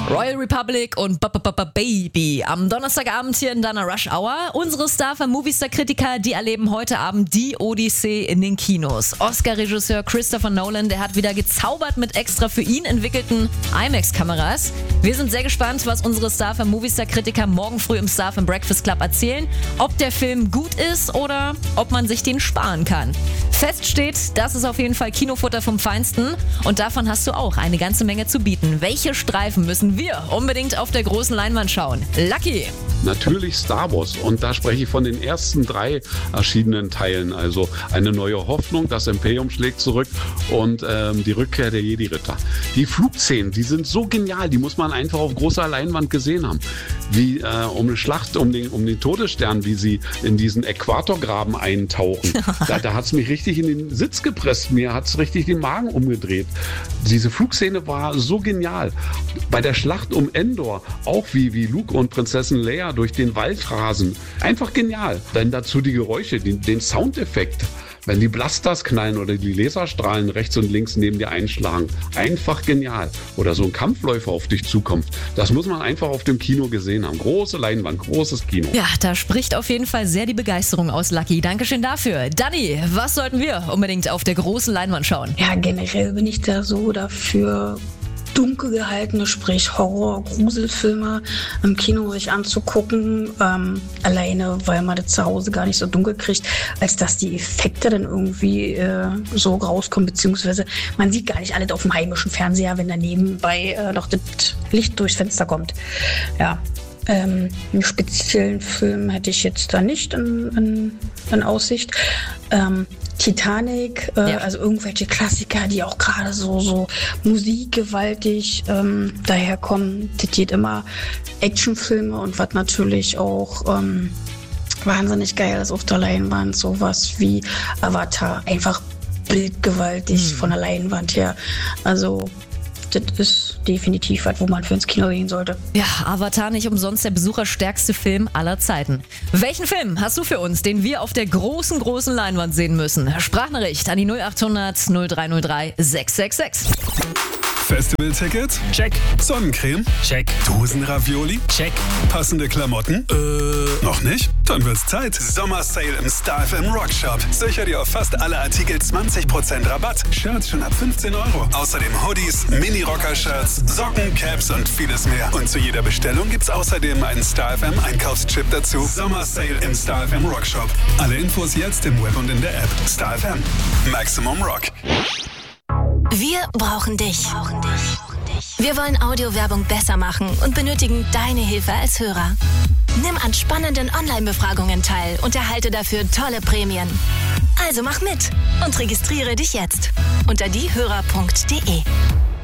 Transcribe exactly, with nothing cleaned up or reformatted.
Royal Republic und B- B- B- Baby. Am Donnerstagabend hier in deiner Rush Hour. Unsere Star-Movistar-Kritiker, die erleben heute Abend die Odyssee in den Kinos. Oscar-Regisseur Christopher Nolan, der hat wieder gezaubert mit extra für ihn entwickelten IMAX-Kameras. Wir sind sehr gespannt, was unsere Star-Movistar-Kritiker morgen früh im Star Breakfast Club erzählen. Ob der Film gut ist oder ob man sich den sparen kann. Fest steht, das ist auf jeden Fall Kinofutter vom Feinsten. Und davon hast du auch eine ganze Menge zu bieten. Welche Streifen müssen wir unbedingt auf der großen Leinwand schauen? Lucky! Natürlich Star Wars, und da spreche ich von den ersten drei erschienenen Teilen. Also eine neue Hoffnung, das Imperium schlägt zurück und ähm, die Rückkehr der Jedi-Ritter. Die Flugszenen, die sind so genial, die muss man einfach auf großer Leinwand gesehen haben. Wie äh, um eine Schlacht um den, um den Todesstern, wie sie in diesen Äquatorgraben eintauchen. Da, da hat es mich richtig in den Sitz gepresst, mir hat es richtig den Magen umgedreht. Diese Flugszene war so genial. Bei der Schlacht um Endor, auch wie, wie Luke und Prinzessin Leia durch den Wald rasen. Einfach genial. Dann dazu die Geräusche, den, den Soundeffekt. Wenn die Blasters knallen oder die Laserstrahlen rechts und links neben dir einschlagen. Einfach genial. Oder so ein Kampfläufer auf dich zukommt. Das muss man einfach auf dem Kino gesehen haben. Große Leinwand, großes Kino. Ja, da spricht auf jeden Fall sehr die Begeisterung aus, Lucky. Dankeschön dafür. Dani, was sollten wir unbedingt auf der großen Leinwand schauen? Ja, generell bin ich da so dafür, dunkel gehaltene, sprich Horror-, Gruselfilme im Kino sich anzugucken, ähm, alleine, weil man das zu Hause gar nicht so dunkel kriegt, als dass die Effekte dann irgendwie äh, so rauskommen, beziehungsweise man sieht gar nicht alles auf dem heimischen Fernseher, wenn daneben bei äh, noch das Licht durchs Fenster kommt. Ja. Ähm, einen speziellen Film hätte ich jetzt da nicht in, in, in Aussicht. Ähm, Titanic, äh, ja. Also irgendwelche Klassiker, die auch gerade so, so musikgewaltig ähm, daherkommen. Das geht immer Actionfilme, und was natürlich auch ähm, wahnsinnig geil ist auf der Leinwand, sowas wie Avatar. Einfach bildgewaltig mhm. von der Leinwand her. Also das ist definitiv was, wo man für ins Kino gehen sollte. Ja, Avatar, nicht umsonst der besucherstärkste Film aller Zeiten. Welchen Film hast du für uns, den wir auf der großen, großen Leinwand sehen müssen? Sprachnachricht an die null acht hundert null drei null drei sechs sechs sechs. Festivalticket? Check. Sonnencreme? Check. Dosenravioli? Check. Passende Klamotten? Äh. Noch nicht? Dann wird's Zeit. Sommersale im Star F M Rock Shop. Sicher dir auf fast alle Artikel zwanzig Prozent Rabatt. Shirts schon ab fünfzehn Euro. Außerdem Hoodies, Mini-Rocker-Shirts, Socken, Caps und vieles mehr. Und zu jeder Bestellung gibt's außerdem einen Star F M Einkaufschip dazu. Sommersale im Star F M Rock Shop. Alle Infos jetzt im Web und in der App. Star F M. Maximum Rock. Wir brauchen dich. Wir wollen Audiowerbung besser machen und benötigen deine Hilfe als Hörer. Nimm an spannenden Online-Befragungen teil und erhalte dafür tolle Prämien. Also mach mit und registriere dich jetzt unter diehörer punkt de.